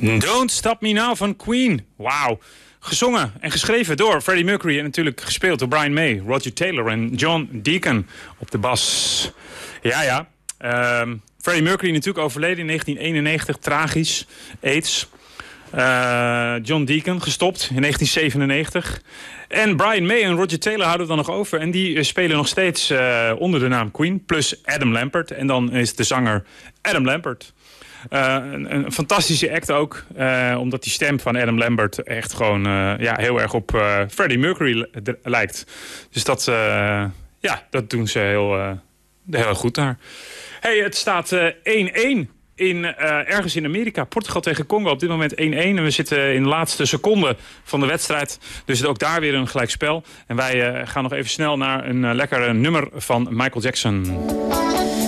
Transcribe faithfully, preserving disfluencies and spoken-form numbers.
Don't Stop Me Now van Queen. Wauw. Gezongen en geschreven door Freddie Mercury en natuurlijk gespeeld door Brian May, Roger Taylor en John Deacon op de bas. Ja, ja. Um, Freddie Mercury natuurlijk overleden in negentien eenennegentig, tragisch, AIDS. Uh, John Deacon gestopt in negentien zevenennegentig. En Brian May en Roger Taylor houden we dan nog over. En die uh, spelen nog steeds uh, onder de naam Queen. Plus Adam Lambert. En dan is de zanger Adam Lambert. Uh, een, een fantastische act ook. Uh, omdat die stem van Adam Lambert echt gewoon uh, ja, heel erg op uh, Freddie Mercury lijkt. Dus dat, uh, ja, dat doen ze heel, uh, heel goed daar. Hey, het staat één-één. Uh, In, uh, ergens in Amerika. Portugal tegen Congo. Op dit moment één-één. En we zitten in de laatste seconde van de wedstrijd. Dus ook daar weer een gelijkspel. En wij uh, gaan nog even snel naar een uh, lekker nummer van Michael Jackson.